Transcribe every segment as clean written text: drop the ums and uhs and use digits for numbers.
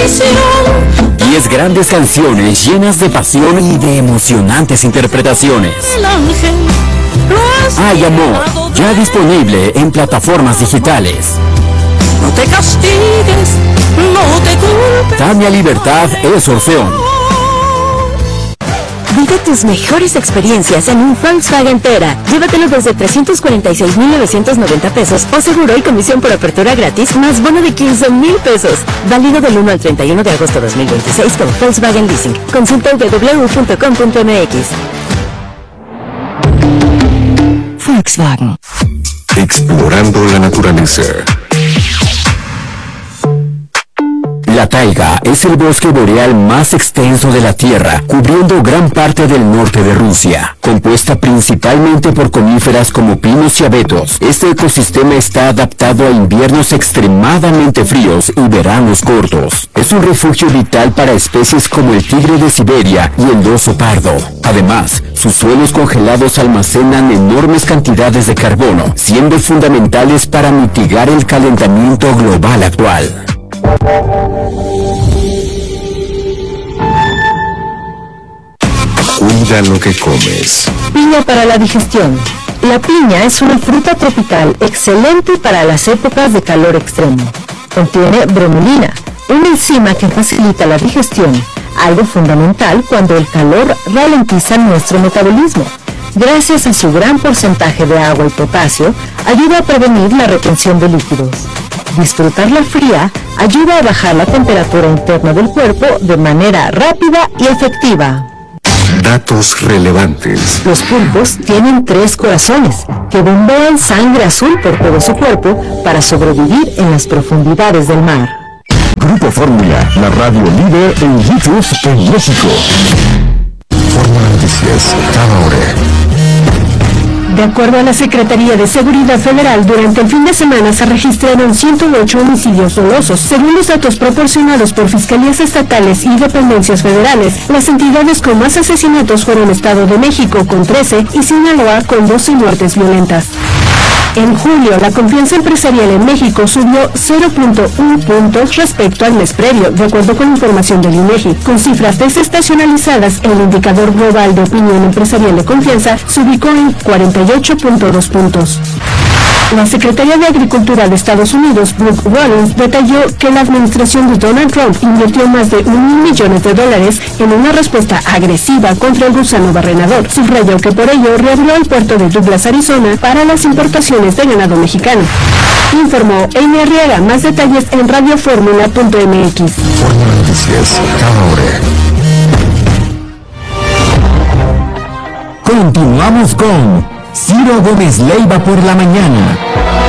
10 grandes canciones llenas de pasión y de emocionantes interpretaciones. Hay amor, ya disponible en plataformas digitales. No te castigues, no te culpes. Tania Libertad es opción. Vive tus mejores experiencias en un Volkswagen Tera. Llévatelo desde 346,990 pesos o seguro y comisión por apertura gratis más bono de 15,000 pesos. Válido del 1 al 31 de agosto 2026 con Volkswagen Leasing. Consulta www.com.mx. Volkswagen. Explorando la naturaleza. La taiga es el bosque boreal más extenso de la Tierra, cubriendo gran parte del norte de Rusia. Compuesta principalmente por coníferas como pinos y abetos, este ecosistema está adaptado a inviernos extremadamente fríos y veranos cortos. Es un refugio vital para especies como el tigre de Siberia y el oso pardo. Además, sus suelos congelados almacenan enormes cantidades de carbono, siendo fundamentales para mitigar el calentamiento global actual. Cuida lo que comes. Piña para la digestión. La piña es una fruta tropical excelente para las épocas de calor extremo. Contiene bromelaína, una enzima que facilita la digestión, algo fundamental cuando el calor ralentiza nuestro metabolismo. Gracias a su gran porcentaje de agua y potasio, ayuda a prevenir la retención de líquidos. Disfrutarla fría ayuda a bajar la temperatura interna del cuerpo de manera rápida y efectiva. Datos relevantes. Los pulpos tienen 3 corazones que bombean sangre azul por todo su cuerpo para sobrevivir en las profundidades del mar. Grupo Fórmula, la radio líder en YouTube en México. Fórmula Noticias, cada hora. De acuerdo a la Secretaría de Seguridad Federal, durante el fin de semana se registraron 108 homicidios dolosos. Según los datos proporcionados por fiscalías estatales y dependencias federales, las entidades con más asesinatos fueron Estado de México con 13 y Sinaloa con 12 muertes violentas. En julio, la confianza empresarial en México subió 0.1 puntos respecto al mes previo, de acuerdo con información del INEGI. Con cifras desestacionalizadas, el indicador global de opinión empresarial de confianza se ubicó en 48.2 puntos. La Secretaría de Agricultura de Estados Unidos, Brooke Rollins, detalló que la administración de Donald Trump invirtió más de $1,000 millones en una respuesta agresiva contra el gusano barrenador. Subrayó que por ello reabrió el puerto de Douglas, Arizona, para las importaciones de ganado mexicano. Informó Amy Arriaga. Más detalles en radioformula.mx. Fórmula Noticias, cada hora. Continuamos con Ciro Gómez Leiva por la mañana.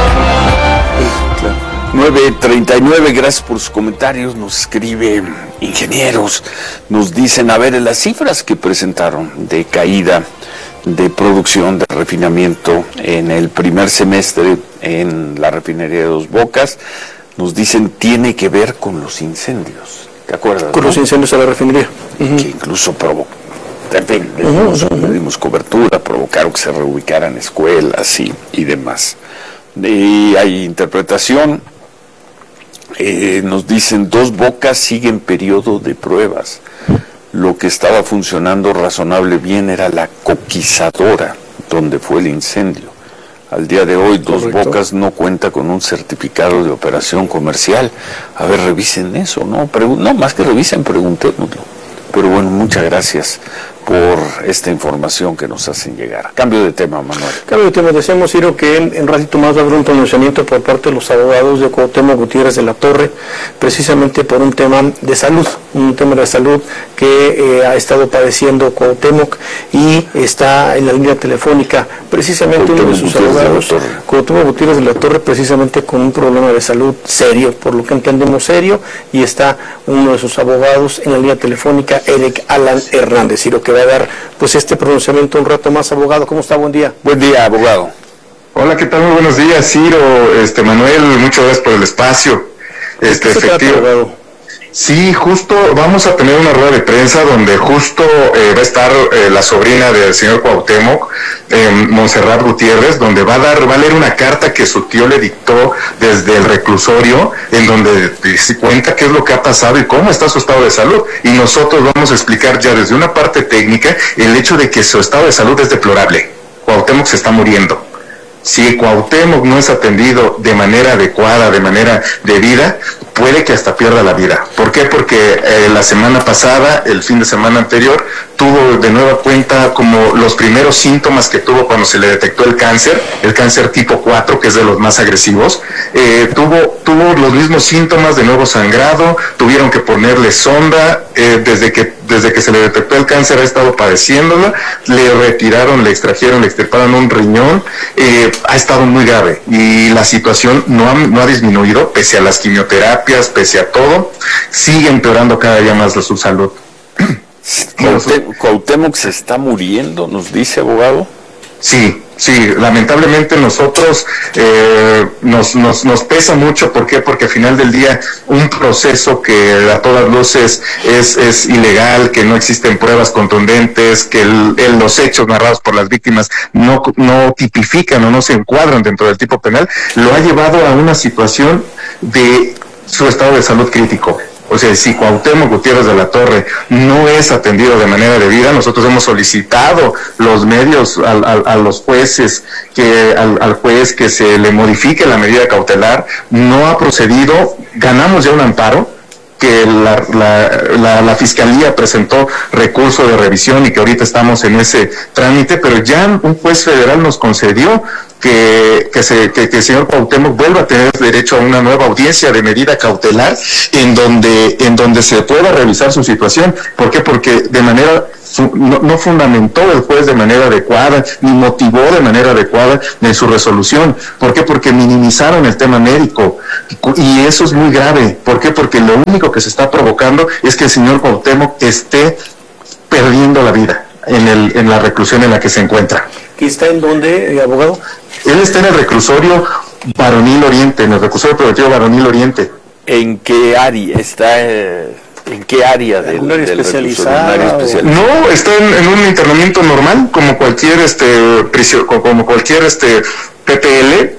9:39, gracias por sus comentarios. Nos escribe ingenieros, nos dicen, a ver, en las cifras que presentaron de caída de producción de refinamiento en el primer semestre en la refinería de Dos Bocas, nos dicen tiene que ver con los incendios. ¿Te acuerdas? Con los incendios a la refinería. Que incluso provocó. Le dimos cobertura, provocaron que se reubicaran escuelas y demás. Y hay interpretación, nos dicen Dos Bocas sigue en periodo de pruebas. Lo que estaba funcionando razonable bien era la coquizadora donde fue el incendio. Al día de hoy Dos Bocas no cuenta con un certificado de operación comercial. A ver, revisen eso, ¿no? No, más que revisen, preguntémoslo. Pero bueno, muchas gracias por esta información que nos hacen llegar. Cambio de tema, Manuel. Cambio de tema. Decíamos, Ciro, que en ratito más va a haber un pronunciamiento por parte de los abogados de Cuauhtémoc Gutiérrez de la Torre, precisamente por un tema de salud, que ha estado padeciendo Cuauhtémoc y está en la línea telefónica, precisamente uno de sus abogados, Cuauhtémoc Gutiérrez de la Torre, precisamente con un problema de salud serio, por lo que entendemos serio, y está uno de sus abogados en la línea telefónica, Eric Alan Hernández, Ciro, que va a dar pues este pronunciamiento un rato más. Abogado, ¿cómo está? Buen día. Buen día, abogado. Hola, ¿qué tal? Muy buenos días, Ciro, Manuel, muchas gracias por el espacio. Efectivo. Sí, justo vamos a tener una rueda de prensa donde justo va a estar la sobrina del señor Cuauhtémoc, Montserrat Gutiérrez, donde va a leer una carta que su tío le dictó desde el reclusorio, en donde se cuenta qué es lo que ha pasado y cómo está su estado de salud. Y nosotros vamos a explicar ya desde una parte técnica el hecho de que su estado de salud es deplorable. Cuauhtémoc se está muriendo. Si Cuauhtémoc no es atendido de manera adecuada, de manera debida, puede que hasta pierda la vida. ¿Por qué? Porque la semana pasada, el fin de semana anterior, tuvo de nueva cuenta como los primeros síntomas que tuvo cuando se le detectó el cáncer tipo 4, que es de los más agresivos. Tuvo los mismos síntomas, de nuevo sangrado, tuvieron que ponerle sonda, desde que se le detectó el cáncer ha estado padeciéndola, le extirparon un riñón, ha estado muy grave y la situación no ha disminuido, pese a las quimioterapias, pese a todo, sigue empeorando cada día más su salud. ¿Cuauhtémoc se está muriendo, nos dice, abogado? Sí, lamentablemente nosotros nos pesa mucho. ¿Por qué? Porque al final del día un proceso que a todas luces es ilegal, que no existen pruebas contundentes, que los hechos narrados por las víctimas no tipifican o no se encuadran dentro del tipo penal, lo ha llevado a una situación de su estado de salud crítico. O sea, si Cuauhtémoc Gutiérrez de la Torre no es atendido de manera debida, nosotros hemos solicitado los medios a los jueces, al juez que se le modifique la medida cautelar, no ha procedido, ganamos ya un amparo, que la Fiscalía presentó recurso de revisión y que ahorita estamos en ese trámite, pero ya un juez federal nos concedió que el señor Cuauhtémoc vuelva a tener derecho a una nueva audiencia de medida cautelar en donde se pueda revisar su situación. ¿Por qué? Porque de manera no fundamentó el juez de manera adecuada, ni motivó de manera adecuada en su resolución. ¿Por qué? Porque minimizaron el tema médico, y eso es muy grave. ¿Por qué? Porque lo único que se está provocando es que el señor Cuauhtémoc esté perdiendo la vida en la reclusión en la que se encuentra. ¿Y está en dónde, abogado? Él está en el reclusorio Varonil Oriente, en el reclusorio preventivo Varonil Oriente. ¿En qué área está? ¿En qué área del especializada? No, está en un internamiento normal, como cualquier PPL.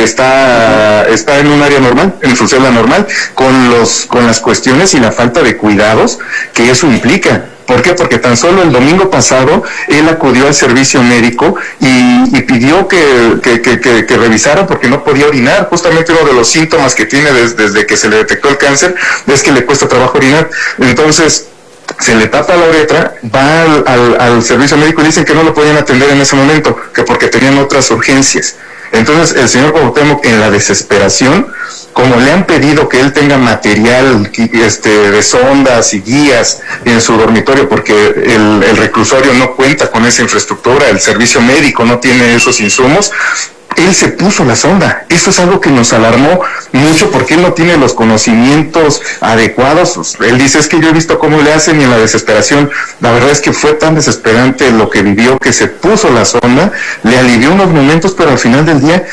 Está en un área normal, en su celda normal, con las cuestiones y la falta de cuidados que eso implica. ¿Por qué? Porque tan solo el domingo pasado él acudió al servicio médico y pidió que revisaran porque no podía orinar. Justamente uno de los síntomas que tiene desde que se le detectó el cáncer es que le cuesta trabajo orinar. Entonces se le tapa la uretra, va al servicio médico y dicen que no lo podían atender en ese momento, que porque tenían otras urgencias. Entonces el señor Cuauhtémoc, en la desesperación, como le han pedido que él tenga material de sondas y guías en su dormitorio, porque el reclusorio no cuenta con esa infraestructura, el servicio médico no tiene esos insumos, él se puso la sonda. Eso es algo que nos alarmó mucho porque él no tiene los conocimientos adecuados. Él dice, es que yo he visto cómo le hacen, y en la desesperación, la verdad es que fue tan desesperante lo que vivió que se puso la sonda, le alivió unos momentos, pero al final del día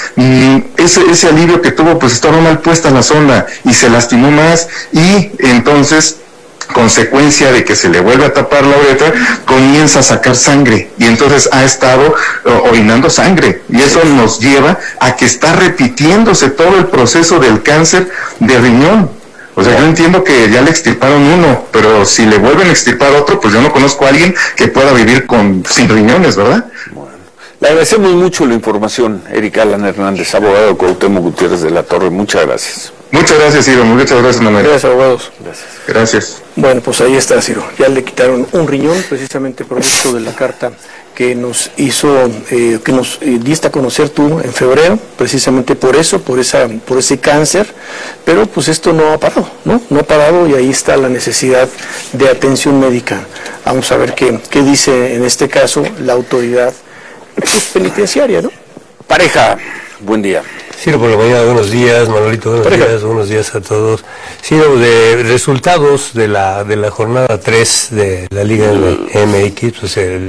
ese alivio que tuvo, pues estaba mal puesta la sonda y se lastimó más, y entonces, consecuencia de que se le vuelve a tapar la uretra, comienza a sacar sangre, y entonces ha estado orinando sangre, y eso nos lleva a que está repitiéndose todo el proceso del cáncer de riñón. O sea, yo entiendo que ya le extirparon uno, pero si le vuelven a extirpar otro, pues yo no conozco a alguien que pueda vivir sin riñones, ¿verdad? Bueno, le agradecemos mucho la información, Erika Alan Hernández, abogado de Cuauhtémoc Gutiérrez de la Torre. Muchas gracias. Muchas gracias, Ciro. Muchas gracias, Manuel. Gracias, abogados. Gracias. Bueno, pues ahí está, Ciro. Ya le quitaron un riñón, precisamente producto de la carta que nos hizo, que nos diste a conocer tú en febrero, precisamente por ese cáncer. Pero pues esto no ha parado, ¿no? No ha parado, y ahí está la necesidad de atención médica. Vamos a ver qué dice en este caso la autoridad penitenciaria, ¿no? Pareja, buen día. Ciro, por la mañana, buenos días, Manolito, buenos días a todos. Ciro, de resultados de la jornada 3 de la Liga MX, pues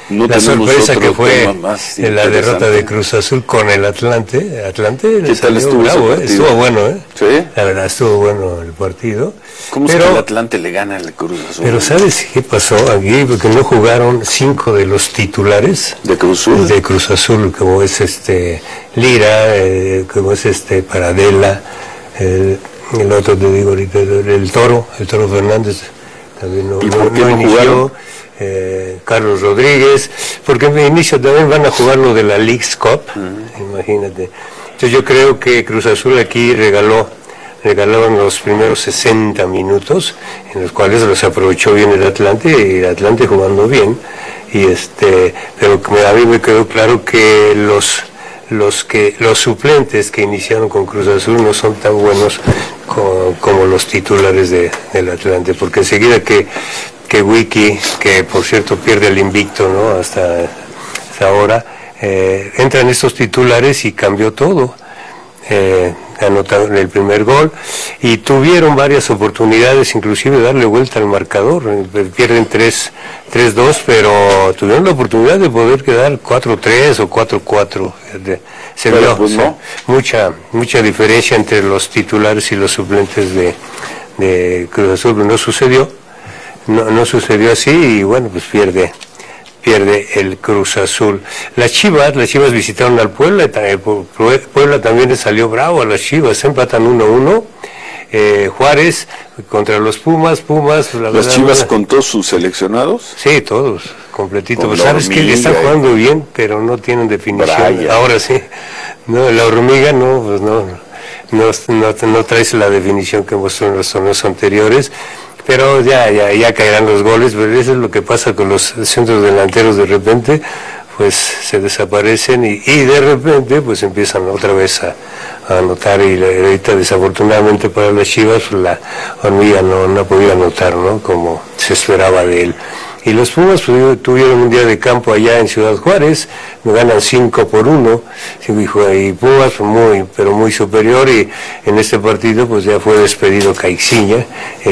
la sorpresa que fue en la derrota de Cruz Azul con el Atlante. ¿Qué tal estuvo bravo, estuvo bueno, ¿Sí? La verdad estuvo bueno el partido. ¿Cómo es que el Atlante le gana al Cruz Azul? Pero ¿sabes qué pasó aquí? Porque no jugaron 5 de los titulares de Cruz Azul. De Cruz Azul, como es Lira, como es Paradela, el otro te digo ahorita, el Toro Fernández también no inició. Carlos Rodríguez, porque en inicio también van a jugar lo de la Leagues Cup, imagínate. Entonces yo creo que Cruz Azul aquí regalaron los primeros 60 minutos, en los cuales los aprovechó bien el Atlante, y el Atlante jugando bien, pero a mí me quedó claro que los suplentes que iniciaron con Cruz Azul no son tan buenos como los titulares del Atlante, porque enseguida que Wiki, que por cierto pierde el invicto, ¿no? hasta ahora, entran estos titulares y cambió todo. Anotaron el primer gol y tuvieron varias oportunidades, inclusive de darle vuelta al marcador. Pierden 3-2, pero tuvieron la oportunidad de poder quedar 4-3 o 4-4. Se vio mucha diferencia entre los titulares y los suplentes de Cruz Azul. No sucedió así, y bueno, pues pierde el Cruz Azul. Las Chivas visitaron al Puebla, Puebla también le salió bravo a las Chivas, empatan 1-1. Juárez contra los Pumas, ¿Las Chivas con todos sus seleccionados? Sí, todos, completito. Pues sabes que están jugando bien, pero no tienen definición. Brian. Ahora sí, no, la hormiga no traes la definición que mostró en los torneos anteriores. Pero ya caerán los goles, pero eso es lo que pasa con los centros delanteros, de repente pues se desaparecen y de repente pues empiezan otra vez a anotar, y ahorita desafortunadamente para las Chivas pues, la hormiga no podía anotar, ¿no? Como se esperaba de él. Y los Pumas pues, tuvieron un día de campo allá en Ciudad Juárez, me ganan 5-1, y Pumas pero muy superior, y en este partido pues ya fue despedido Caixinha,